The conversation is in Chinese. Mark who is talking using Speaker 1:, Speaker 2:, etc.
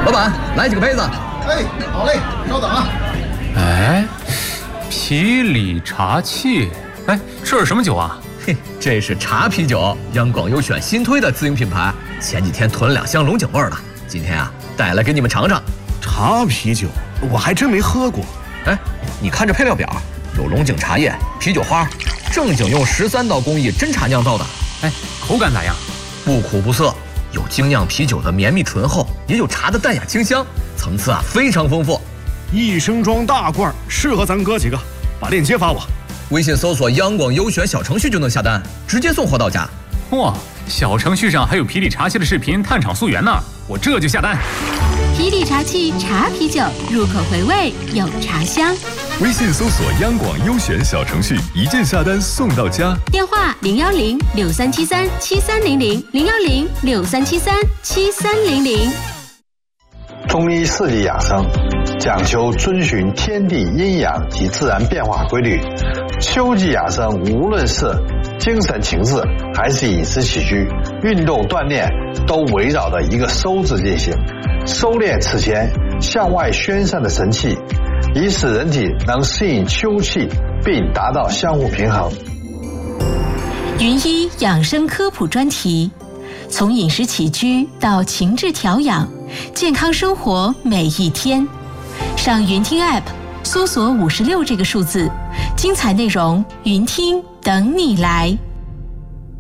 Speaker 1: 老板，来几个杯子。
Speaker 2: 哎，好嘞，稍等啊。
Speaker 3: 哎，啤礼茶器，哎，这是什么酒啊？
Speaker 1: 嘿，这是茶啤酒，央广优选新推的自营品牌。前几天囤了2箱龙井味的，今天啊带来给你们尝尝。
Speaker 2: 茶啤酒，我还真没喝过。
Speaker 1: 哎，你看这配料表，有龙井茶叶、啤酒花，正经用13道工艺真茶酿造的。
Speaker 3: 哎，口感咋样？
Speaker 1: 不苦不涩，有精酿啤酒的绵密醇厚，也有茶的淡雅清香，层次啊非常丰富。
Speaker 2: 一升装大罐，适合咱哥几个。把链接发我。
Speaker 1: 微信搜索央广优选小程序就能下单，直接送货到家。
Speaker 3: 哇，小程序上还有啤礼茶器的视频探厂溯源呢，我这就下单。
Speaker 4: 啤礼茶器茶啤酒，入口回味有茶香。
Speaker 5: 微信搜索央广优选小程序，一键下单送到家。
Speaker 4: 电话010-6373-7300，010-6373-7300。
Speaker 6: 中医四季养生讲求遵循天地阴阳及自然变化规律。秋季养生无论是精神情志还是饮食起居、运动锻炼，都围绕着一个收字进行，收敛此前向外宣散的神气，以使人体能适应秋气，并达到相互平衡。
Speaker 4: 云医养生科普专题，从饮食起居到情志调养，健康生活每一天。上云听 App 搜索56这个数字，精彩内容云听等你来。